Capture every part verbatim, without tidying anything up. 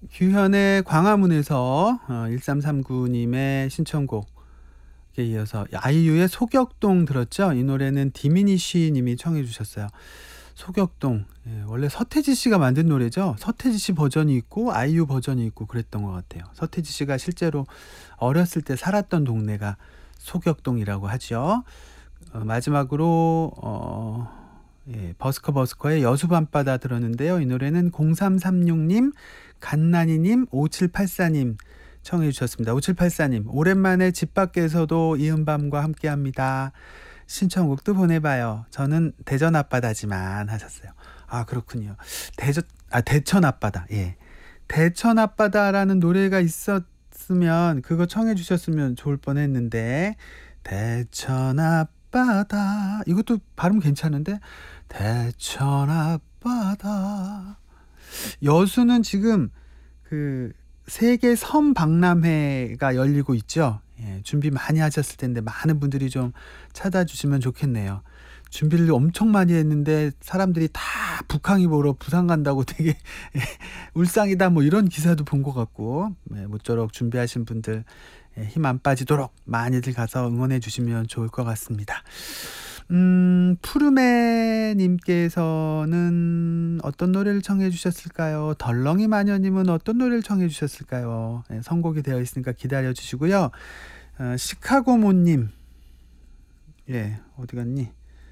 규현의 광화문에서 어, 일삼삼구 님의 신청곡에 이어서 아이유의 소격동 들었죠? 이 노래는 디미니쉬 님이 청해 주셨어요. 소격동. 예, 원래 서태지 씨가 만든 노래죠. 서태지 씨 버전이 있고 아이유 버전이 있고 그랬던 것 같아요. 서태지 씨가 실제로 어렸을 때 살았던 동네가 소격동이라고 하죠. 어, 마지막으로 어, 예, 버스커 버스커의 여수밤바다 들었는데요. 이 노래는 공삼삼육 님, 간나니님, 오칠팔사 님 청해 주셨습니다. 오칠팔사 님, 오랜만에 집 밖에서도 이은밤과 함께합니다. 신청곡도 보내봐요. 저는 대전 앞바다지만 하셨어요. 아, 그렇군요. 대전, 아, 대천 앞바다. 예. 대천 앞바다라는 노래가 있었으면 그거 청해 주셨으면 좋을 뻔했는데 대천 앞바다 이것도 발음 괜찮은데 대천 앞바다. 여수는 지금 그 세계 섬 박람회가 열리고 있죠. 예, 준비 많이 하셨을 텐데 많은 분들이 좀 찾아주시면 좋겠네요. 준비를 엄청 많이 했는데 사람들이 다 북항이 보러 부산 간다고 되게 울상이다 뭐 이런 기사도 본 것 같고, 예, 모쪼록 준비하신 분들 힘 안 빠지도록 많이들 가서 응원해 주시면 좋을 것 같습니다. 음, 푸르메 님께서는 어떤 노래를 청해 주셨을까요? 덜렁이 마녀님은 어떤 노래를 청해 주셨을까요? 예, 선곡이 되어 있으니까 기다려 주시고요. 어, 시카고모님, 예, 어디 갔니?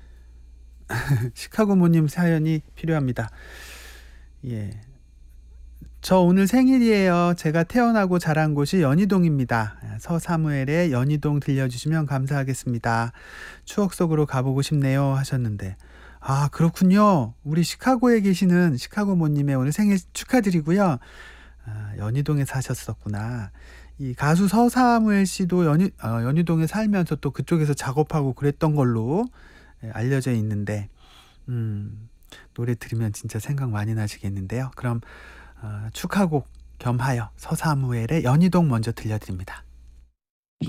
시카고모님 사연이 필요합니다. 예. 저 오늘 생일이에요. 제가 태어나고 자란 곳이 연희동입니다. 서사무엘의 연희동 들려주시면 감사하겠습니다. 추억 속으로 가보고 싶네요 하셨는데, 아, 그렇군요. 우리 시카고에 계시는 시카고모님의 오늘 생일 축하드리고요. 아, 연희동에 사셨었구나. 이 가수 서사무엘 씨도 연희, 어, 연희동에 살면서 또 그쪽에서 작업하고 그랬던 걸로 예, 알려져 있는데, 음, 노래 들으면 진짜 생각 많이 나시겠는데요. 그럼 어, 축하곡 겸하여 서사무엘의 연희동 먼저 들려드립니다.